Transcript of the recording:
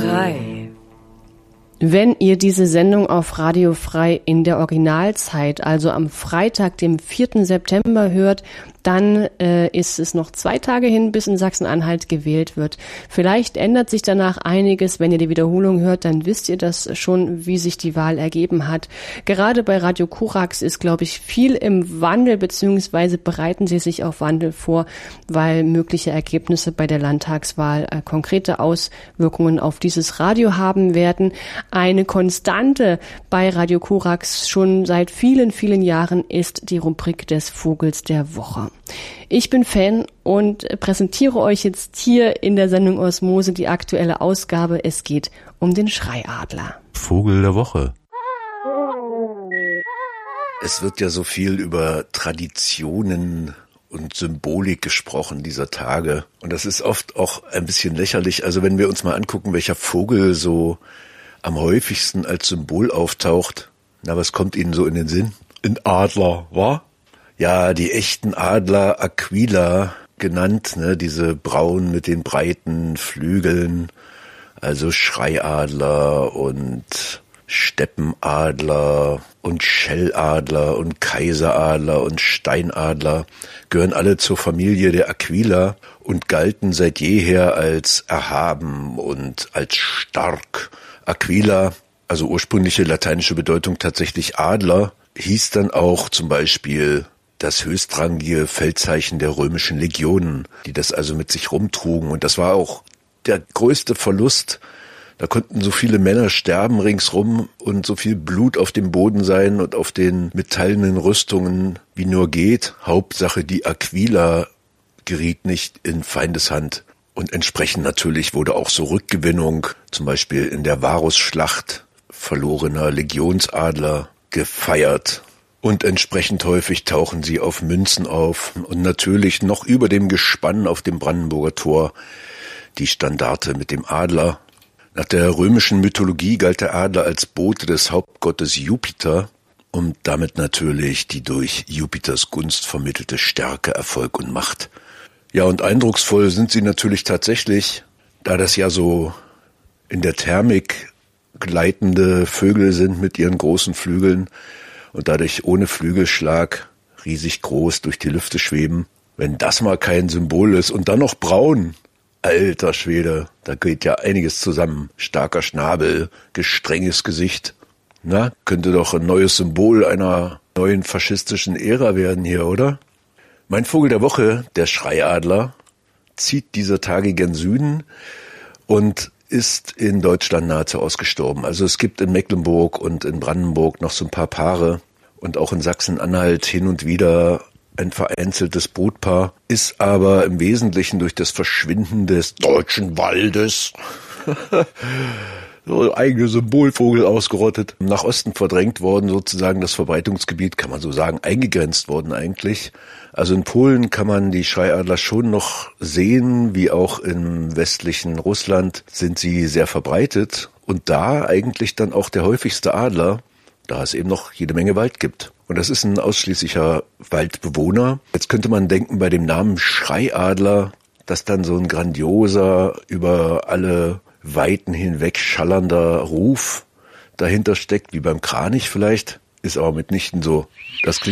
Frei. Wenn ihr diese Sendung auf Radio Frei in der Originalzeit, also am Freitag, dem 4. September hört, dann ist es noch 2 Tage hin, bis in Sachsen-Anhalt gewählt wird. Vielleicht ändert sich danach einiges. Wenn ihr die Wiederholung hört, dann wisst ihr das schon, wie sich die Wahl ergeben hat. Gerade bei Radio Korax ist, glaube ich, viel im Wandel, beziehungsweise bereiten sie sich auf Wandel vor, weil mögliche Ergebnisse bei der Landtagswahl konkrete Auswirkungen auf dieses Radio haben werden. Eine Konstante bei Radio Korax schon seit vielen, vielen Jahren ist die Rubrik des Vogels der Woche. Ich bin Fan und präsentiere euch jetzt hier in der Sendung Osmose die aktuelle Ausgabe. Es geht um den Schreiadler. Vogel der Woche. Es wird ja so viel über Traditionen und Symbolik gesprochen dieser Tage. Und das ist oft auch ein bisschen lächerlich. Also wenn wir uns mal angucken, welcher Vogel so am häufigsten als Symbol auftaucht, na, was kommt Ihnen so in den Sinn? Ein Adler, wa? Ja, die echten Adler, Aquila genannt, ne, diese braunen mit den breiten Flügeln, also Schreiadler und Steppenadler und Schelladler und Kaiseradler und Steinadler gehören alle zur Familie der Aquila und galten seit jeher als erhaben und als stark. Aquila, also ursprüngliche lateinische Bedeutung tatsächlich Adler, hieß dann auch zum Beispiel das höchstrangige Feldzeichen der römischen Legionen, die das also mit sich rumtrugen. Und das war auch der größte Verlust. Da konnten so viele Männer sterben ringsrum und so viel Blut auf dem Boden sein und auf den metallenen Rüstungen wie nur geht. Hauptsache die Aquila geriet nicht in Feindeshand. Und entsprechend natürlich wurde auch so Rückgewinnung, zum Beispiel in der Varusschlacht verlorener Legionsadler, gefeiert. Und entsprechend häufig tauchen sie auf Münzen auf. Und natürlich noch über dem Gespann auf dem Brandenburger Tor die Standarte mit dem Adler. Nach der römischen Mythologie galt der Adler als Bote des Hauptgottes Jupiter und damit natürlich die durch Jupiters Gunst vermittelte Stärke, Erfolg und Macht. Ja, und eindrucksvoll sind sie natürlich tatsächlich, da das ja so in der Thermik gleitende Vögel sind mit ihren großen Flügeln und dadurch ohne Flügelschlag riesig groß durch die Lüfte schweben. Wenn das mal kein Symbol ist und dann noch braun, alter Schwede, da geht ja einiges zusammen. Starker Schnabel, gestrenges Gesicht. Na, könnte doch ein neues Symbol einer neuen faschistischen Ära werden hier, oder? Mein Vogel der Woche, der Schreiadler, zieht dieser Tage gen Süden und ist in Deutschland nahezu ausgestorben. Also es gibt in Mecklenburg und in Brandenburg noch so ein paar Paare und auch in Sachsen-Anhalt hin und wieder ein vereinzeltes Brutpaar, ist aber im Wesentlichen durch das Verschwinden des deutschen Waldes so eigene Symbolvogel ausgerottet, nach Osten verdrängt worden, sozusagen das Verbreitungsgebiet, kann man so sagen, eingegrenzt worden eigentlich. Also in Polen kann man die Schreiadler schon noch sehen, wie auch im westlichen Russland sind sie sehr verbreitet und da eigentlich dann auch der häufigste Adler, da es eben noch jede Menge Wald gibt. Und das ist ein ausschließlicher Waldbewohner. Jetzt könnte man denken bei dem Namen Schreiadler, dass dann so ein grandioser, über alle Weiten hinweg schallernder Ruf dahinter steckt, wie beim Kranich vielleicht, ist aber mitnichten so. Das klingt